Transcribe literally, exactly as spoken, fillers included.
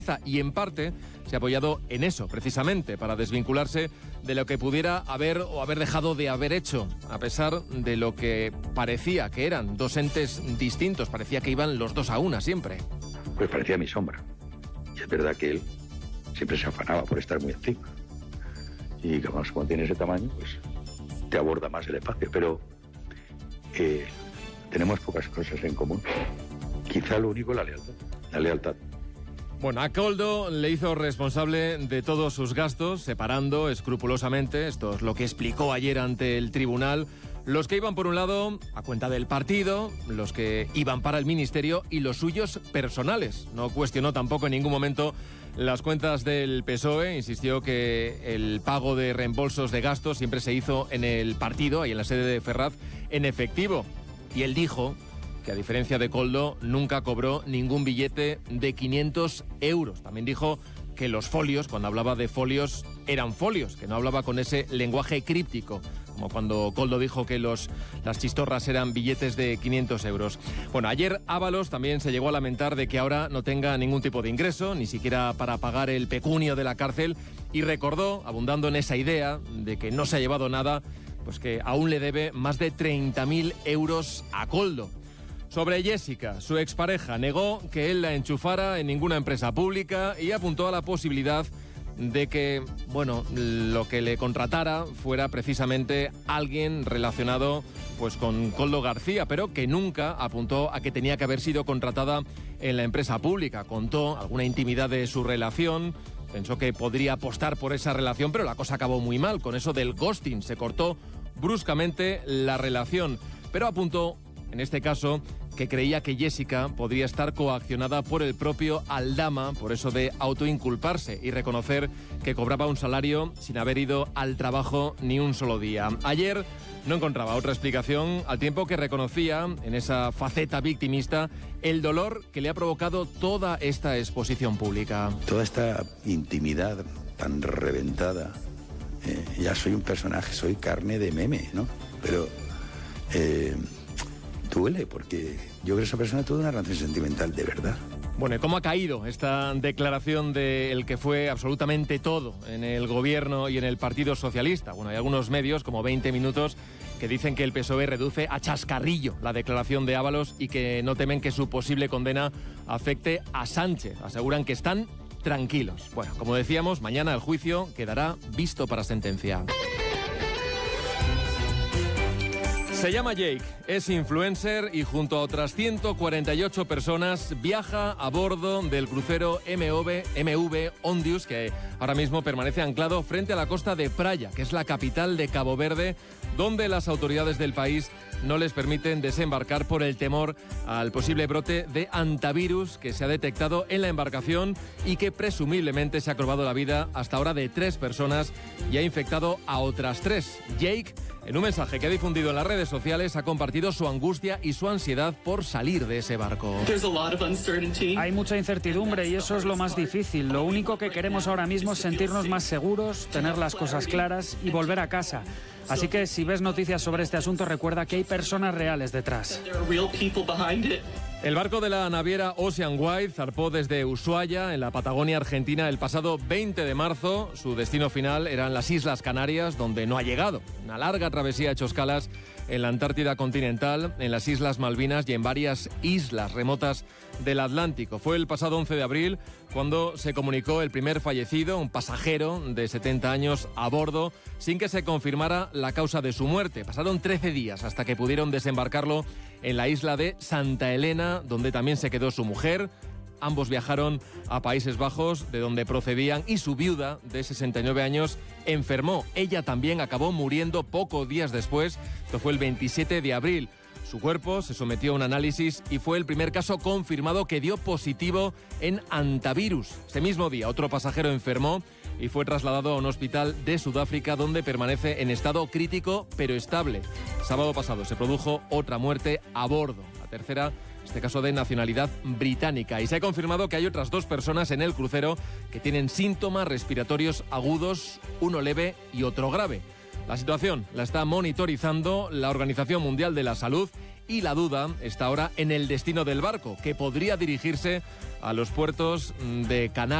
y en parte se ha apoyado en eso, precisamente, para desvincularse de lo que pudiera haber o haber dejado de haber hecho, a pesar de lo que parecía que eran dos entes distintos, parecía que iban los dos a una siempre. Pues parecía mi sombra. Y es verdad que él siempre se afanaba por estar muy encima. Y como, como tiene ese tamaño, pues te aborda más el espacio. Pero eh, tenemos pocas cosas en común. Quizá lo único es la lealtad. La lealtad. Bueno, a Koldo le hizo responsable de todos sus gastos, separando escrupulosamente, esto es lo que explicó ayer ante el tribunal, los que iban por un lado a cuenta del partido, los que iban para el ministerio y los suyos personales. No cuestionó tampoco en ningún momento las cuentas del P S O E, insistió que el pago de reembolsos de gastos siempre se hizo en el partido, ahí en la sede de Ferraz, en efectivo. Y él dijo que a diferencia de Koldo nunca cobró ningún billete de quinientos euros. También dijo que los folios, cuando hablaba de folios, eran folios, que no hablaba con ese lenguaje críptico, como cuando Koldo dijo que los, las chistorras eran billetes de quinientos euros. Bueno, ayer Ábalos también se llegó a lamentar de que ahora no tenga ningún tipo de ingreso, ni siquiera para pagar el pecunio de la cárcel, y recordó, abundando en esa idea de que no se ha llevado nada, pues que aún le debe más de treinta mil euros a Koldo. Sobre Jessica, su expareja, negó que él la enchufara en ninguna empresa pública y apuntó a la posibilidad de que, bueno, lo que le contratara fuera precisamente alguien relacionado pues con Koldo García, pero que nunca apuntó a que tenía que haber sido contratada en la empresa pública. Contó alguna intimidad de su relación, pensó que podría apostar por esa relación, pero la cosa acabó muy mal. Con eso del ghosting se cortó bruscamente la relación, pero apuntó, en este caso, que creía que Jessica podría estar coaccionada por el propio Aldama, por eso de autoinculparse y reconocer que cobraba un salario sin haber ido al trabajo ni un solo día. Ayer no encontraba otra explicación, al tiempo que reconocía, en esa faceta victimista, el dolor que le ha provocado toda esta exposición pública. Toda esta intimidad tan reventada, eh, ya soy un personaje, soy carne de meme, ¿no? Pero Eh, duele, porque yo creo que esa persona tuvo una relación sentimental de verdad. Bueno, ¿y cómo ha caído esta declaración del que fue absolutamente todo en el gobierno y en el Partido Socialista? Bueno, hay algunos medios, como veinte minutos, que dicen que el P S O E reduce a chascarrillo la declaración de Ábalos y que no temen que su posible condena afecte a Sánchez. Aseguran que están tranquilos. Bueno, como decíamos, mañana el juicio quedará visto para sentencia. Se llama Jake, es influencer y junto a otras ciento cuarenta y ocho personas viaja a bordo del crucero M V, M V Ondius, que ahora mismo permanece anclado frente a la costa de Praia, que es la capital de Cabo Verde, donde las autoridades del país no les permiten desembarcar por el temor al posible brote de hantavirus que se ha detectado en la embarcación y que presumiblemente se ha cobrado la vida hasta ahora de tres personas y ha infectado a otras tres. Jake, en un mensaje que ha difundido en las redes sociales, ha compartido su angustia y su ansiedad por salir de ese barco. Hay mucha incertidumbre y eso es lo más difícil. Lo único que queremos ahora mismo es sentirnos más seguros, tener las cosas claras y volver a casa. Así que si ves noticias sobre este asunto, recuerda que hay personas reales detrás. El barco de la naviera Ocean Wide zarpó desde Ushuaia, en la Patagonia Argentina, el pasado veinte de marzo. Su destino final eran las Islas Canarias, donde no ha llegado. Una larga travesía ha hecho escalas en la Antártida continental, en las Islas Malvinas y en varias islas remotas del Atlántico. Fue el pasado once de abril cuando se comunicó el primer fallecido, un pasajero de setenta años a bordo, sin que se confirmara la causa de su muerte. Pasaron trece días hasta que pudieron desembarcarlo en la isla de Santa Elena, donde también se quedó su mujer. Ambos viajaron a Países Bajos, de donde procedían, y su viuda, de sesenta y nueve años, enfermó. Ella también acabó muriendo pocos días después. Esto fue el veintisiete de abril. Su cuerpo se sometió a un análisis y fue el primer caso confirmado que dio positivo en hantavirus. Ese mismo día, otro pasajero enfermó y fue trasladado a un hospital de Sudáfrica, donde permanece en estado crítico pero estable. El sábado pasado se produjo otra muerte a bordo, la tercera, en este caso de nacionalidad británica. Y se ha confirmado que hay otras dos personas en el crucero que tienen síntomas respiratorios agudos, uno leve y otro grave. La situación la está monitorizando la Organización Mundial de la Salud y la duda está ahora en el destino del barco, que podría dirigirse a los puertos de Canarias.